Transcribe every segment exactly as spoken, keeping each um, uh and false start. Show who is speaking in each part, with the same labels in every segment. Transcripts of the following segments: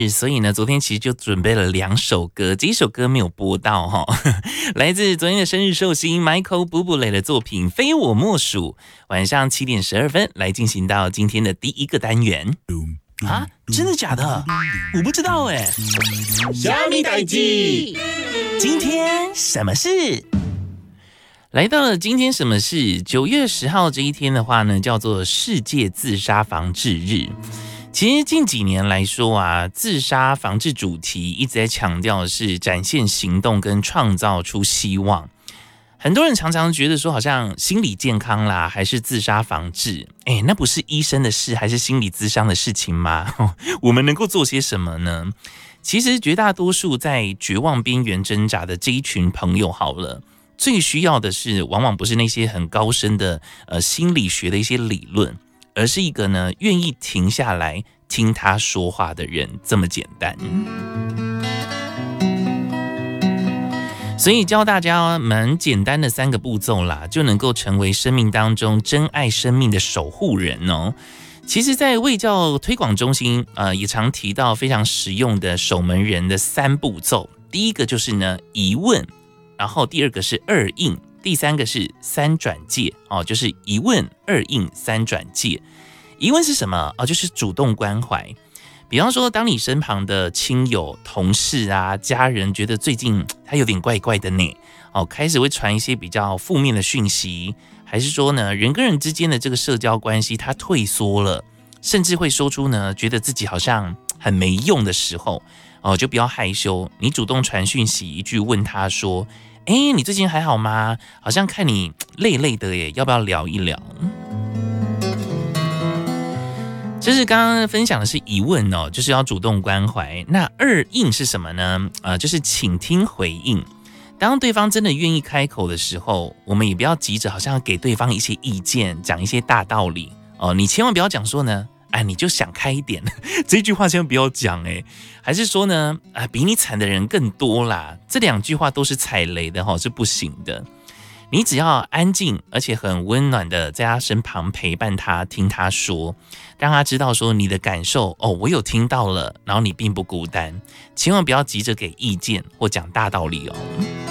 Speaker 1: 所以呢，昨天其实就准备了两首歌，这一首歌没有播到哈，来自昨天的生日寿星 Michael Bublé 的作品《非我莫属》。晚上七点十二分来进行到今天的第一个单元啊，真的假的？我不知道哎。
Speaker 2: 虾米代志？
Speaker 1: 今天什么事？来到了今天什么事？九月十号这一天的话呢，叫做世界自杀防治日。其实近几年来说啊，自杀防治主题一直在强调的是展现行动跟创造出希望。很多人常常觉得说，好像心理健康啦，还是自杀防治，哎，那不是医生的事，还是心理咨商的事情吗？我们能够做些什么呢？其实绝大多数在绝望边缘挣扎的这一群朋友，好了，最需要的是，往往不是那些很高深的呃心理学的一些理论。而是一个呢愿意停下来听他说话的人，这么简单。所以教大家蛮简单的三个步骤啦，就能够成为生命当中真爱生命的守护人哦。其实在卫教推广中心呃也常提到非常实用的守门人的三步骤。第一个就是呢疑问，然后第二个是二应，第三个是三转介哦，就是疑问、二应、三转介。疑问是什么？哦，就是主动关怀。比方说，当你身旁的亲友、同事啊、家人觉得最近他有点怪怪的呢，哦，开始会传一些比较负面的讯息，还是说呢，人跟人之间的这个社交关系他退缩了，甚至会说出呢，觉得自己好像很没用的时候，哦，就不要害羞，你主动传讯息一句，问他说。哎，你最近还好吗？好像看你累累的耶，要不要聊一聊？就是刚刚分享的是疑问哦，就是要主动关怀。那二应是什么呢？呃，就是倾听回应。当对方真的愿意开口的时候，我们也不要急着好像要给对方一些意见，讲一些大道理哦。你千万不要讲说呢。哎，你就想开一点，这句话千万不要讲哎，还是说呢，啊，比你惨的人更多啦，这两句话都是踩雷的哈，是不行的。你只要安静，而且很温暖的在他身旁陪伴他，听他说，让他知道说你的感受哦，我有听到了，然后你并不孤单，千万不要急着给意见或讲大道理哦。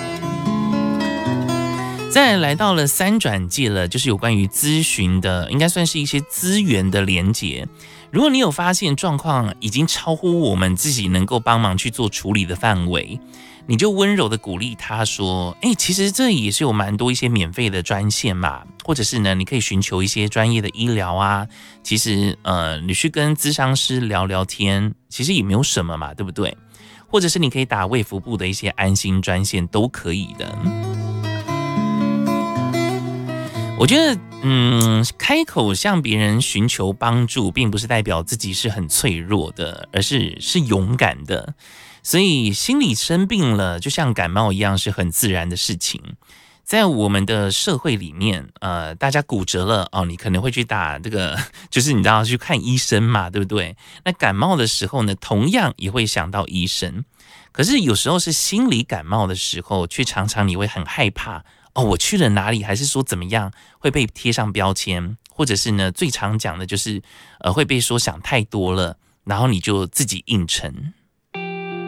Speaker 1: 再来到了三转介了，就是有关于咨询的，应该算是一些资源的连结。如果你有发现状况已经超乎我们自己能够帮忙去做处理的范围，你就温柔的鼓励他说，哎，其实这也是有蛮多一些免费的专线嘛，或者是呢，你可以寻求一些专业的医疗啊。其实呃，你去跟咨商师聊聊天，其实也没有什么嘛，对不对？或者是你可以打卫福部的一些安心专线都可以的。我觉得，嗯，开口向别人寻求帮助，并不是代表自己是很脆弱的，而是是勇敢的。所以，心理生病了，就像感冒一样，是很自然的事情。在我们的社会里面，呃，大家骨折了哦，你可能会去打这个，就是你知道去看医生嘛，对不对？那感冒的时候呢，同样也会想到医生。可是有时候是心理感冒的时候，却常常你会很害怕。哦，我去了哪里？还是说怎么样会被贴上标签，或者是呢？最常讲的就是，呃，会被说想太多了，然后你就自己硬撑。